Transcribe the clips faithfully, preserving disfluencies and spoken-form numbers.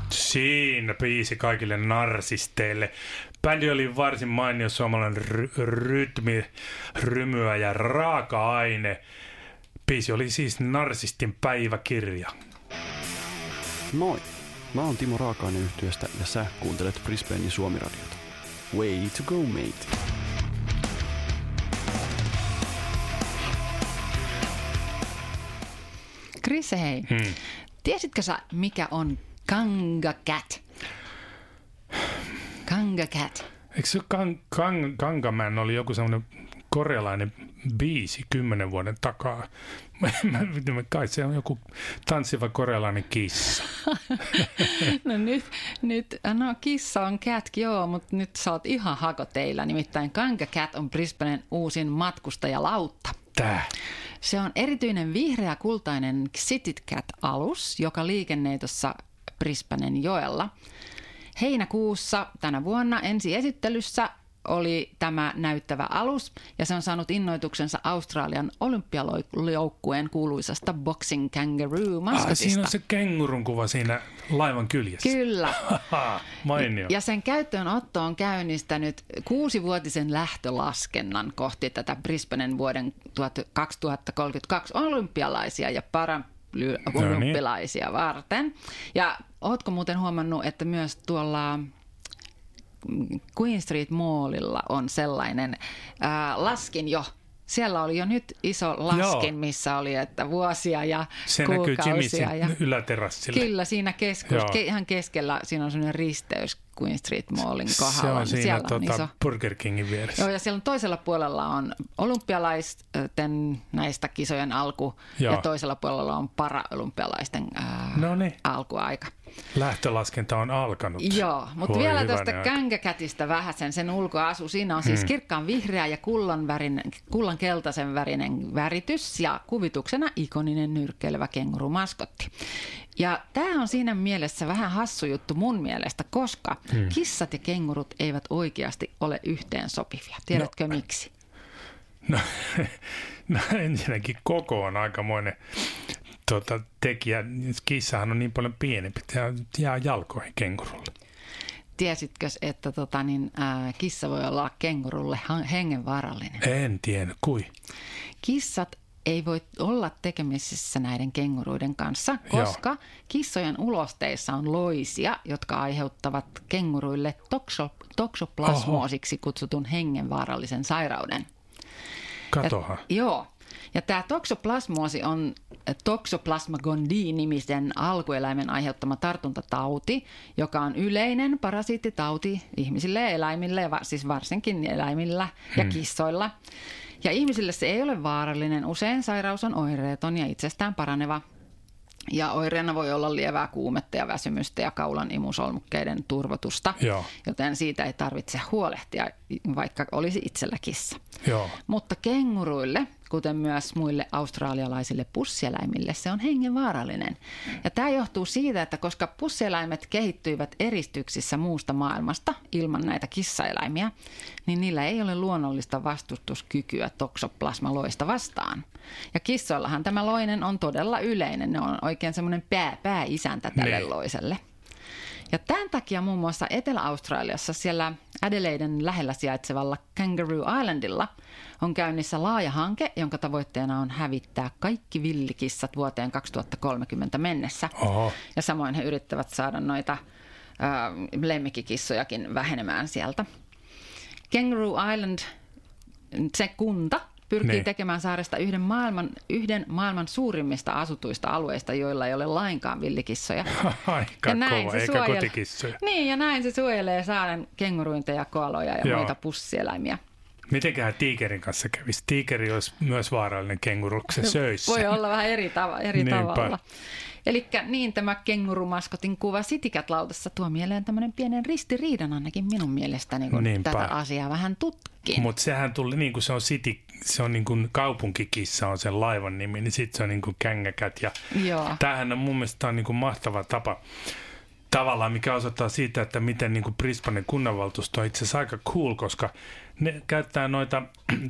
Siinä biisi kaikille narsisteille. Bändi oli varsin mainio suomalainen ry- rytmi, rymyä ja raaka-aine. Biisi oli siis Narsistin päiväkirja. Moi, mä oon Timo Raaka-aine -yhtyeestä ja sä kuuntelet Brisbanein Suomi-radiota. Way to go, mate. Chris, hei. Hmm. Tiesitkö sä, mikä on Kanga Cat? Kanga Cat. Eikö se kan, kan, Kangaman oli joku semmoinen korealainen biisi kymmenen vuoden takaa? Kai se on joku tanssiva korealainen kissa. No nyt, nyt, no kissa on catkin, joo, mutta nyt sä oot ihan hakoteilla. Nimittäin Kanga Cat on Brisbanen uusin matkustajalautta. Tää. Se on erityinen vihreä kultainen City Cat-alus, joka liikennöi tuossa Brisbanen joella. Heinäkuussa tänä vuonna ensi esittelyssä oli tämä näyttävä alus, ja se on saanut innoituksensa Australian olympiajoukkueen kuuluisasta Boxing Kangaroo-maskotista. Ah, siinä on se kengurun kuva siinä laivan kyljessä. Kyllä. Mainio. Ja sen käyttöönotto on käynnistänyt kuusivuotisen lähtölaskennan kohti tätä Brisbanen vuoden kaksituhattakolmekymmentäkaksi olympialaisia ja paralympialaisia no niin. varten. Ja ootko muuten huomannut, että myös tuolla Queen Street Mallilla on sellainen ää, laskin jo. Siellä oli jo nyt iso laskin, Joo. missä oli, että vuosia ja se kuukausia. Se ja näkyy yläterassilla. Kyllä, siinä keskus, ke, ihan keskellä siinä on sellainen risteys Queen Street Mallin kohdalla. Se on siinä siellä tota, on iso. Burger Kingin vieressä. Joo, ja siellä toisella puolella on olympialaisten näistä kisojen alku, Joo. ja toisella puolella on paraolympialaisten ää, alkuaika. Lähtölaskenta on alkanut. Joo, mutta Voi vielä tuosta Kanga Catista vähän sen, sen ulkoasu. Siinä on siis hmm. kirkkaan vihreä ja kullan, värinen, kullan keltaisen värinen väritys ja kuvituksena ikoninen nyrkkeilevä kengurumaskotti. Ja tämä on siinä mielessä vähän hassu juttu mun mielestä, koska hmm. kissat ja kengurut eivät oikeasti ole yhteen sopivia. Tiedätkö no, miksi? No, no ensinnäkin koko on aikamoinen Tota, tekijä. Kissahan on niin paljon pienempi, että jää jalkoihin kengurulle. Tiesitkö, että tota, niin, ää, kissa voi olla kengurulle hengenvaarallinen? En tiedä, kui? Kissat ei voi olla tekemisissä näiden kenguruiden kanssa, koska Joo. kissojen ulosteissa on loisia, jotka aiheuttavat kenguruille tokso, toksoplasmoosiksi kutsutun hengenvaarallisen sairauden. Katohan. Ja, joo. Ja tämä toksoplasmoosi on Toxoplasma gondii-nimisen alkueläimen aiheuttama tartuntatauti, joka on yleinen parasiittitauti ihmisille ja eläimille, siis varsinkin eläimillä ja hmm. kissoilla. Ja ihmisille se ei ole vaarallinen. Usein sairaus on oireeton ja itsestään paraneva. Ja oireena voi olla lievää kuumetta ja väsymystä ja kaulan imusolmukkeiden turvotusta, Joo. joten siitä ei tarvitse huolehtia, vaikka olisi itsellä kissa. Joo. Mutta kenguruille, kuten myös muille australialaisille pussieläimille, se on hengenvaarallinen. Ja tämä johtuu siitä, että koska pussieläimet kehittyivät eristyksissä muusta maailmasta ilman näitä kissaeläimiä, niin niillä ei ole luonnollista vastustuskykyä toksoplasmaloista vastaan. Ja kissoillahan tämä loinen on todella yleinen. Ne on oikein semmoinen pää, pääisäntä tälle ne. loiselle. Ja tämän takia muun muassa Etelä-Australiassa siellä Adelaiden lähellä sijaitsevalla Kangaroo Islandilla on käynnissä laaja hanke, jonka tavoitteena on hävittää kaikki villikissat vuoteen kaksituhattakolmekymmentä mennessä. Oho. Ja samoin he yrittävät saada noita äh, lemmikkikissojakin vähenemään sieltä. Kangaroo Island, se kunta, pyrkii niin. tekemään saaresta yhden maailman, yhden maailman suurimmista asutuista alueista, joilla ei ole lainkaan villikissoja. Aika kova, eikä suojel... kotikissoja. Niin, ja näin se suojelee saaren kenguruinta ja koaloja ja Joo. muita pussieläimiä. Mitenköhän tiikerin kanssa kävisi? Tiikeri olisi myös vaarallinen kenguru, kun se söisi. Voi olla vähän eri, tava, eri tavalla. Eli niin tämä kengurumaskotin kuva City Cat-lautassa tuo mieleen tämmöinen pienen ristiriidan ainakin minun mielestäni, kun Niinpä. tätä asiaa vähän tutkin. Mutta sehän tuli, niin kuin se on City, se on niin kuin kaupunkikissa on sen laivan nimi, niin sitten se on niin kuin Kanga Cat. Ja tämähän on mun mielestä on niin kuin mahtava tapa tavallaan, mikä osoittaa siitä, että miten niin kuin Brisbanen kunnanvaltuusto on itse asiassa aika cool, koska ne käyttää noita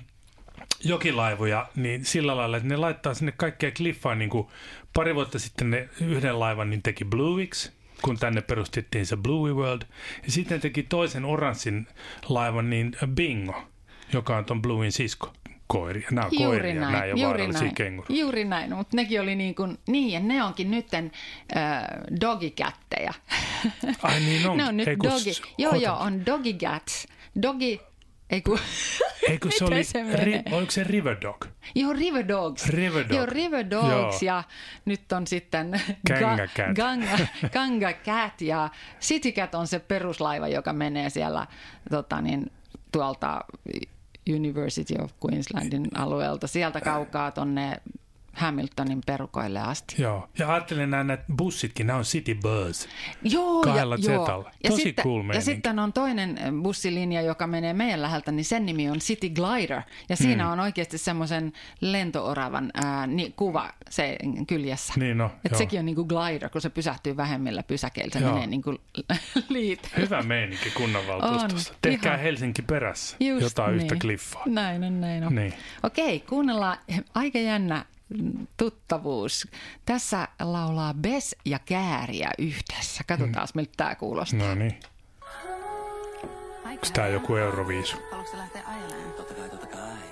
jokilaivoja niin sillä lailla, että ne laittaa sinne kaikkea kliffaan. Niin kuin pari vuotta sitten ne yhden laivan niin teki Bluewigs kun tänne perustettiin se Bluey World. Ja sitten ne teki toisen oranssin laivan, niin Bingo, joka on ton Bluein sisko. Koiria. Nämä on juuri koiria, näin, nämä ei ole juuri vaarallisia näin, kenguruja. Juuri näin, mutta nekin oli niin kuin, niin ja ne onkin nytten äh, dogikättejä. Ai niin on. Ne on nyt Ei, kun, dogi, joo ota. joo, on dogi cats, dogi, ei kun, ei kun se oli, se ri, oliko se River Dog? Joo, River Dogs. River Dog. Joo, River Dogs joo. Ja nyt on sitten Kanga Cat. Ganga, Ganga Cat ja City Cat on se peruslaiva, joka menee siellä tota niin, tuolta University of Queenslandin alueelta, sieltä kaukaa tonne Hamiltonin perukoille asti. Joo, ja ajattelen nämä bussitkin, nämä on City Bus. Joo, kahdella ja, zetalla. ja Tosi sitten, cool ja sitten on toinen bussilinja, joka menee meidän läheltä, niin sen nimi on City Glider. Ja siinä hmm. on oikeasti semmoisen lentooravan ää, ni, kuva se kyljessä. Niin no, että sekin on niin kuin glider, kun se pysähtyy vähemmillä pysäkeillä. Se joo. menee niin kuin liiteen. Hyvä meininki kunnanvaltuustossa. Tehkää ihan Helsinki perässä just jotain niin. yhtä kliffaa. Näin on, näin on. Niin. Okei, kuunnellaan aika jännä tuttavuus. Tässä laulaa Bes ja Kääriä yhdessä. Katsotaan, mm. miltä tämä kuulostaa. No niin. Onko tämä joku Euroviisu? Haluatko lähteä ajelemaan? Totta kai, totta kai.